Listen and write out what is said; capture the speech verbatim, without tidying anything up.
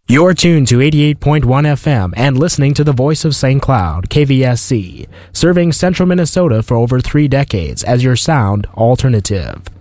You're tuned to eighty-eight point one F M and listening to the voice of Saint Cloud, K V S C, serving central Minnesota for over three decades as your sound alternative.